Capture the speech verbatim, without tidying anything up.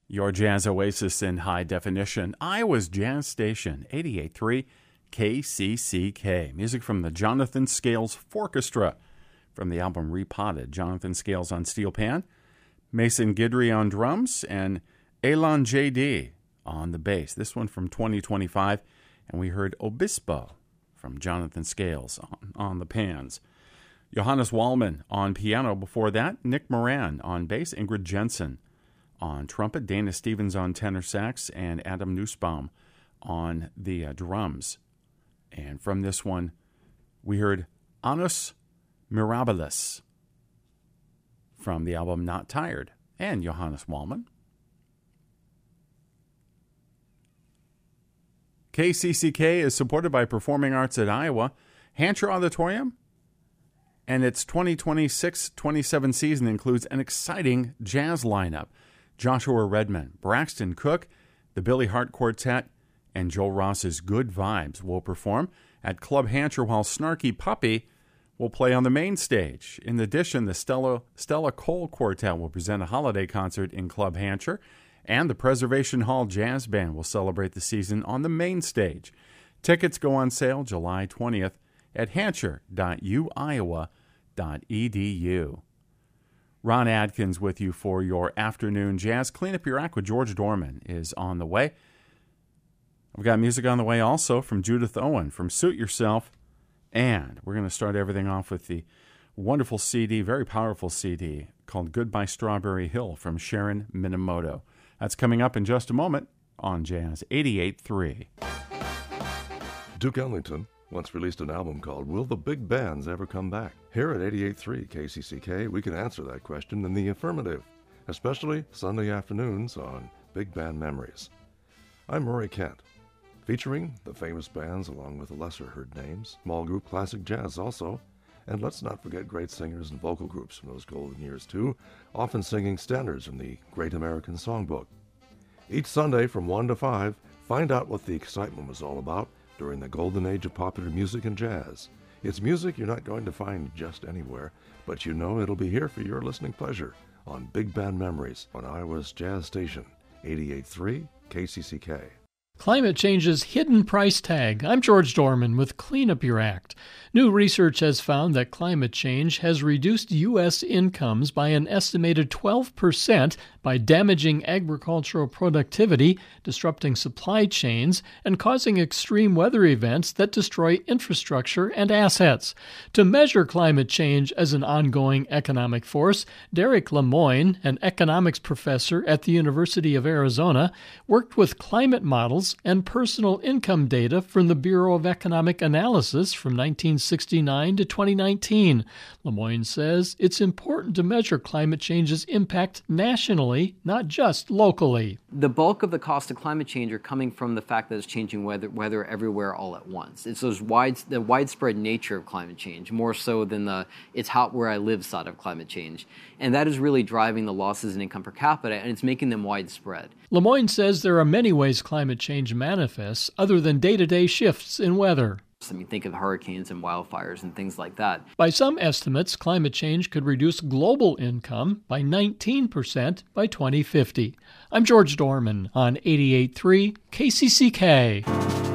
Your jazz oasis in high definition. Iowa's Jazz Station, eighty-eight point three K C C K. Music from the Jonathan Scales Forkestra from the album Repotted. Jonathan Scales on steel pan, Mason Guidry on drums, and Elon J D on the bass. This one from twenty twenty-five, and we heard Obispo from Jonathan Scales on, on the pans. Johannes Wallman on piano before that, Nick Moran on bass, Ingrid Jensen on trumpet, Dana Stevens on tenor sax, and Adam Nussbaum on the uh, drums. And from this one, we heard Annus Mirabilis from the album Not Tired, and Johannes Wallman. K C C K is supported by Performing Arts at Iowa, Hancher Auditorium, and its twenty twenty-six twenty-seven season includes an exciting jazz lineup. Joshua Redman, Braxton Cook, the Billy Hart Quartet, and Joel Ross's Good Vibes will perform at Club Hancher, while Snarky Puppy will play on the main stage. In addition, the Stella, Stella Cole Quartet will present a holiday concert in Club Hancher, and the Preservation Hall Jazz Band will celebrate the season on the main stage. Tickets go on sale July twentieth at hancher dot u iowa dot e d u. Ron Adkins with you for your afternoon jazz. Clean Up Your Act with George Dorman is on the way. We've got music on the way also from Judith Owen from Suit Yourself. And we're going to start everything off with the wonderful C D, very powerful C D, called Goodbye Strawberry Hill from Sharon Minamoto. That's coming up in just a moment on Jazz eighty-eight point three. Duke Ellington once released an album called Will the Big Bands Ever Come Back? Here at eighty-eight point three K C C K, we can answer that question in the affirmative, especially Sunday afternoons on Big Band Memories. I'm Murray Kent, featuring the famous bands along with the lesser-heard names, small group classic jazz also, and let's not forget great singers and vocal groups from those golden years too, often singing standards from the Great American Songbook. Each Sunday from one to five, find out what the excitement was all about during the golden age of popular music and jazz. It's music you're not going to find just anywhere, but you know it'll be here for your listening pleasure on Big Band Memories on Iowa's Jazz Station, eighty-eight point three K C C K. Climate Change's hidden price tag. I'm George Dorman with Clean Up Your Act. New research has found that climate change has reduced U S incomes by an estimated twelve percent by damaging agricultural productivity, disrupting supply chains, and causing extreme weather events that destroy infrastructure and assets. To measure climate change as an ongoing economic force, Derek Lemoine, an economics professor at the University of Arizona, worked with climate models and personal income data from the Bureau of Economic Analysis from nineteen sixty-nine to twenty nineteen. Lemoine says it's important to measure climate change's impact nationally, not just locally. The bulk of the cost of climate change are coming from the fact that it's changing weather, weather everywhere all at once. It's those wide, the widespread nature of climate change, more so than the it's hot where I live side of climate change. And that is really driving the losses in income per capita, and it's making them widespread. Lemoine says there are many ways climate change manifests other than day-to-day shifts in weather. I mean, think of hurricanes and wildfires and things like that. By some estimates, climate change could reduce global income by nineteen percent by twenty fifty. I'm George Dorman on eighty-eight point three K C C K.